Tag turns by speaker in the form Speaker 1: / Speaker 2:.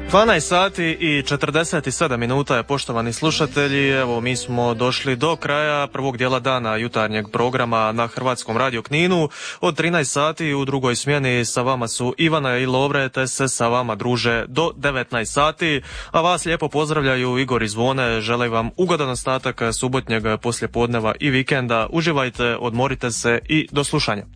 Speaker 1: 12 sati i 47 minuta je, poštovani slušatelji. Evo, mi smo došli do kraja prvog dijela dana jutarnjeg programa na Hrvatskom radio Kninu. Od 13 sati u drugoj smjeni sa vama su Ivana i Lovre, te se sa vama druže do 19 sati. A vas lijepo pozdravljaju Igor i Zvone. Želim vam ugodan ostatak subotnjeg poslijepodneva i vikenda. Uživajte, odmorite se i do slušanja.